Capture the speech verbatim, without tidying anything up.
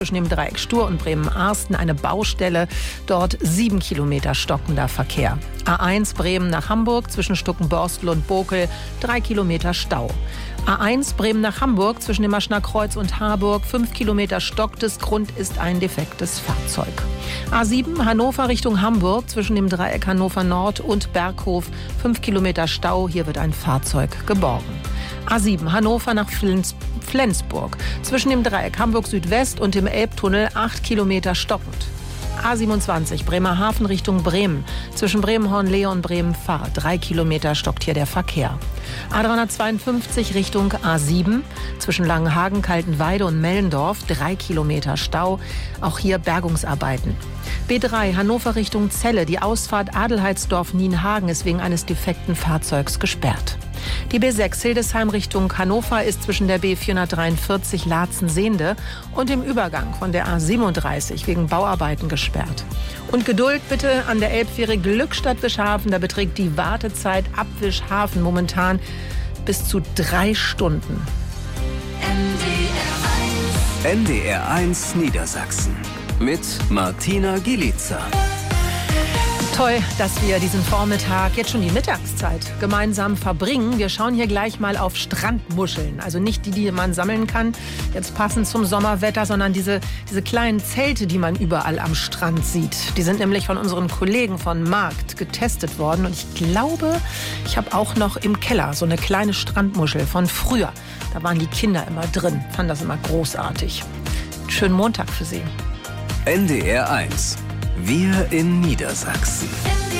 Zwischen dem Dreieck Stur und Bremen-Arsten eine Baustelle, dort sieben Kilometer stockender Verkehr. A eins Bremen nach Hamburg zwischen Stuckenborstel und Bokel, drei Kilometer Stau. A eins Bremen nach Hamburg zwischen dem Maschner Kreuz und Harburg, fünf Kilometer stocktes, Grund ist ein defektes Fahrzeug. A sieben Hannover Richtung Hamburg zwischen dem Dreieck Hannover Nord und Berghof, fünf Kilometer Stau, hier wird ein Fahrzeug geborgen. A sieben Hannover nach Flens Flensburg zwischen dem Dreieck Hamburg Südwest und dem Elbtunnel, acht Kilometer stockend. A siebenundzwanzig Bremerhaven Richtung Bremen zwischen Bremen-Hornlehe und Bremen-Fahr, drei Kilometer stockt hier der Verkehr. A dreihundertzweiundfünfzig Richtung A sieben zwischen Langenhagen, Kaltenweide und Mellendorf, drei Kilometer Stau, auch hier Bergungsarbeiten. B drei Hannover Richtung Celle, die Ausfahrt Adelheidsdorf-Nienhagen ist wegen eines defekten Fahrzeugs gesperrt. Die B sechs Hildesheim Richtung Hannover ist zwischen der B vierhundertdreiundvierzig Laatzen-Sehnde und dem Übergang von der A siebenunddreißig wegen Bauarbeiten gesperrt. Und Geduld bitte an der Elbfähre Glückstadt-Wischhafen, da beträgt die Wartezeit ab Wischhafen momentan bis zu drei Stunden. N D R eins Niedersachsen mit Martina Gielica. Toll, dass wir diesen Vormittag, jetzt schon die Mittagszeit, gemeinsam verbringen. Wir schauen hier gleich mal auf Strandmuscheln. Also nicht die, die man sammeln kann, jetzt passend zum Sommerwetter, sondern diese, diese kleinen Zelte, die man überall am Strand sieht. Die sind nämlich von unseren Kollegen von Markt getestet worden. Und ich glaube, ich habe auch noch im Keller so eine kleine Strandmuschel von früher. Da waren die Kinder immer drin, fanden das immer großartig. Schönen Montag für Sie. N D R eins. Wir in Niedersachsen.